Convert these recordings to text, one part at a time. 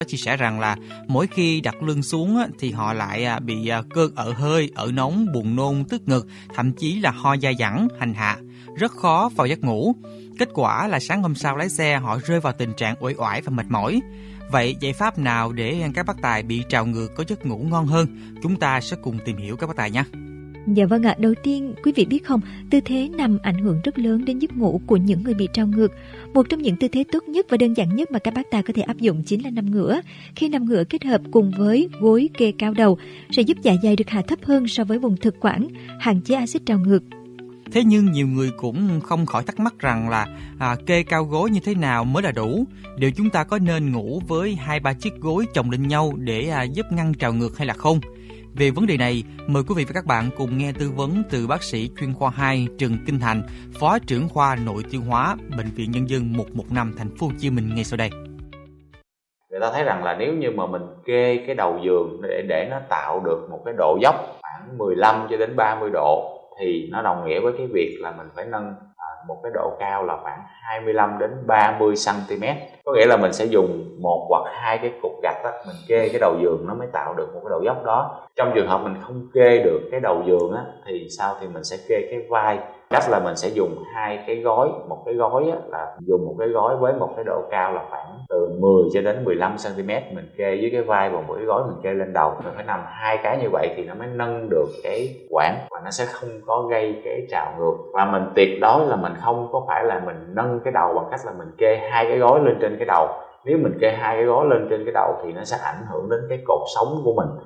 chia sẻ rằng là mỗi khi đặt lưng xuống thì họ lại bị cơn ợ hơi, ợ nóng, buồn nôn, tức ngực, thậm chí là ho dai dẳng, hành hạ, rất khó vào giấc ngủ. Kết quả là sáng hôm sau lái xe họ rơi vào tình trạng uể oải và mệt mỏi. Vậy giải pháp nào để các bác tài bị trào ngược có giấc ngủ ngon hơn? Chúng ta sẽ cùng tìm hiểu các bác tài nhé. Dạ vâng ạ, đầu tiên quý vị biết không, tư thế nằm ảnh hưởng rất lớn đến giấc ngủ của những người bị trào ngược. Một trong những tư thế tốt nhất và đơn giản nhất mà các bác tài có thể áp dụng chính là nằm ngửa. Khi nằm ngửa kết hợp cùng với gối kê cao đầu sẽ giúp dạ dày được hạ thấp hơn so với vùng thực quản, hạn chế axit trào ngược. Thế nhưng nhiều người cũng không khỏi thắc mắc rằng là kê cao gối như thế nào mới là đủ? Liệu chúng ta có nên ngủ với 2-3 chiếc gối chồng lên nhau để giúp ngăn trào ngược hay là không? Về vấn đề này, mời quý vị và các bạn cùng nghe tư vấn từ bác sĩ chuyên khoa 2 Trần Kinh Thành, Phó trưởng khoa nội tiêu hóa, Bệnh viện Nhân dân 115 Thành phố Hồ Chí Minh ngay sau đây. Người ta thấy rằng là nếu như mà mình kê cái đầu giường để nó tạo được một cái độ dốc khoảng 15 cho đến 30 độ thì nó đồng nghĩa với cái việc là mình phải nâng một cái độ cao là khoảng 25 đến 30 cm. Có nghĩa là mình sẽ dùng một hoặc hai cái cục gạch đó, mình kê cái đầu giường nó mới tạo được một cái độ dốc đó. Trong trường hợp mình không kê được cái đầu giường á, thì sao thì mình sẽ kê cái vai. Cách là mình sẽ dùng hai cái gối, một cái gối á, là dùng một cái gối với một cái độ cao là khoảng từ 10 cho đến 15 cm, mình kê dưới cái vai, và một cái gối mình kê lên đầu. Mình phải nằm hai cái như vậy thì nó mới nâng được cái quãng và nó sẽ không có gây cái trào ngược. Và mình tuyệt đối là mình không có phải là mình nâng cái đầu bằng cách là mình kê hai cái gối lên trên cái đầu. Nếu mình kê hai cái gối lên trên cái đầu thì nó sẽ ảnh hưởng đến cái cột sống của mình.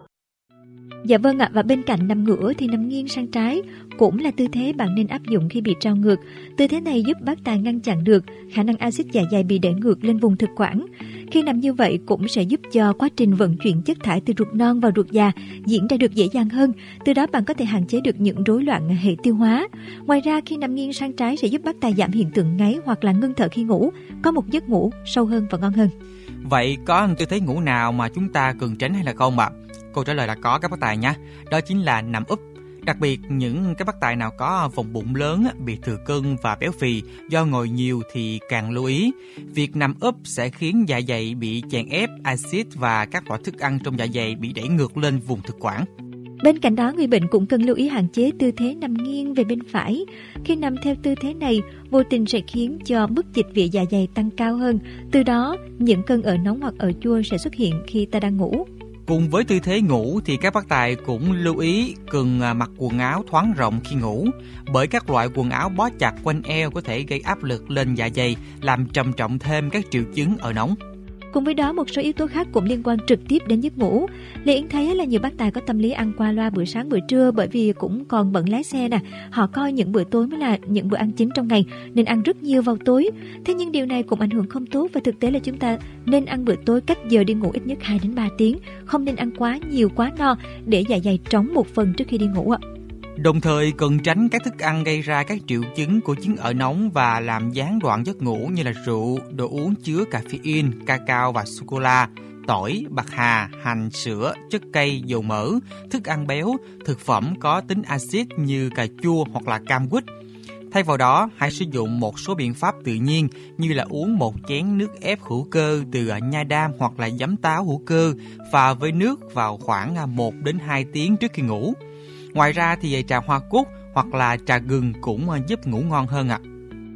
Dạ vâng ạ, và bên cạnh nằm ngửa thì nằm nghiêng sang trái cũng là tư thế bạn nên áp dụng khi bị trào ngược. Tư thế này giúp bác tài ngăn chặn được khả năng axit dạ dày bị đẩy ngược lên vùng thực quản. Khi nằm như vậy cũng sẽ giúp cho quá trình vận chuyển chất thải từ ruột non vào ruột già diễn ra được dễ dàng hơn. Từ đó bạn có thể hạn chế được những rối loạn hệ tiêu hóa. Ngoài ra, khi nằm nghiêng sang trái sẽ giúp bác tài giảm hiện tượng ngáy hoặc là ngưng thở khi ngủ, có một giấc ngủ sâu hơn và ngon hơn. Vậy có tư thế ngủ nào mà chúng ta cần tránh hay là không ạ? Câu trả lời là có các bác tài nha. Đó chính là nằm úp. Đặc biệt những cái bác tài nào có vòng bụng lớn, bị thừa cân và béo phì do ngồi nhiều thì càng lưu ý. Việc nằm úp sẽ khiến dạ dày bị chèn ép, axit và các loại thức ăn trong dạ dày bị đẩy ngược lên vùng thực quản. Bên cạnh đó, người bệnh cũng cần lưu ý hạn chế tư thế nằm nghiêng về bên phải. Khi nằm theo tư thế này, vô tình sẽ khiến cho mức dịch vị dạ dày tăng cao hơn. Từ đó, những cơn ợ nóng hoặc ợ chua sẽ xuất hiện khi ta đang ngủ. Cùng với tư thế ngủ thì các bác tài cũng lưu ý cần mặc quần áo thoáng rộng khi ngủ, bởi các loại quần áo bó chặt quanh eo có thể gây áp lực lên dạ dày, làm trầm trọng thêm các triệu chứng ợ nóng. Cùng với đó, một số yếu tố khác cũng liên quan trực tiếp đến giấc ngủ. Lê Yến thấy là nhiều bác tài có tâm lý ăn qua loa bữa sáng bữa trưa, bởi vì cũng còn bận lái xe nè. Họ coi những bữa tối mới là những bữa ăn chính trong ngày, nên ăn rất nhiều vào tối. Thế nhưng điều này cũng ảnh hưởng không tốt, và thực tế là chúng ta nên ăn bữa tối cách giờ đi ngủ ít nhất 2 đến 3 tiếng, không nên ăn quá nhiều quá no để dạ dày trống một phần trước khi đi ngủ ạ. Đồng thời cần tránh các thức ăn gây ra các triệu chứng của chứng ợ nóng và làm gián đoạn giấc ngủ như là rượu, đồ uống chứa caffeine, cacao và sô-cô-la, tỏi, bạc hà, hành, sữa, chất cây, dầu mỡ, thức ăn béo, thực phẩm có tính axit như cà chua hoặc là cam quýt. Thay vào đó, hãy sử dụng một số biện pháp tự nhiên như là uống một chén nước ép hữu cơ từ nha đam hoặc là giấm táo hữu cơ pha với nước vào khoảng 1 đến 2 tiếng trước khi ngủ. Ngoài ra thì trà hoa cúc hoặc là trà gừng cũng giúp ngủ ngon hơn ạ.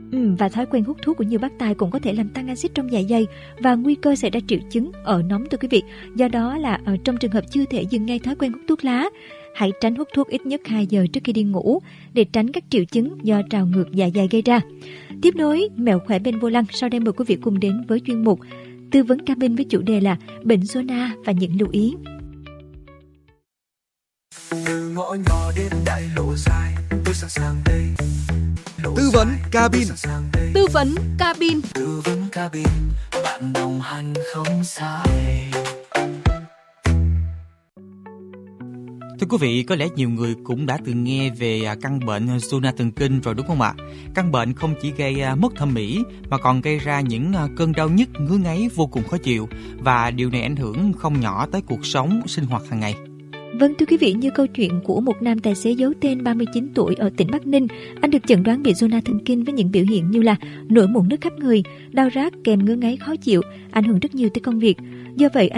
Và thói quen hút thuốc của nhiều bác tài cũng có thể làm tăng axit trong dạ dày và nguy cơ xảy ra triệu chứng ợ nóng thưa quý vị. Do đó là trong trường hợp chưa thể dừng ngay thói quen hút thuốc lá, hãy tránh hút thuốc ít nhất 2 giờ trước khi đi ngủ để tránh các triệu chứng do trào ngược dạ dày gây ra. Tiếp nối mẹo khỏe bên vô lăng, sau đây mời quý vị cùng đến với chuyên mục tư vấn cabin với chủ đề là bệnh zona và những lưu ý. Từ ngõ nhỏ đến đại lộ dài, tôi sẵn sàng đây. Tư vấn cabin. Tư vấn cabin. Tư vấn cabin, bạn đồng hành không sai. Thưa quý vị, có lẽ nhiều người cũng đã từng nghe về căn bệnh zona thần kinh rồi đúng không ạ? Căn bệnh không chỉ gây mất thẩm mỹ mà còn gây ra những cơn đau nhức, ngứa ngáy vô cùng khó chịu, và điều này ảnh hưởng không nhỏ tới cuộc sống, sinh hoạt hàng ngày. Vâng thưa quý vị, như câu chuyện của một nam tài xế giấu tên 39 tuổi ở tỉnh Bắc Ninh. Anh được chẩn đoán bị zona thần kinh với những biểu hiện như là nổi mụn nước khắp người, đau rát kèm ngứa ngáy khó chịu, ảnh hưởng rất nhiều tới công việc. Do vậy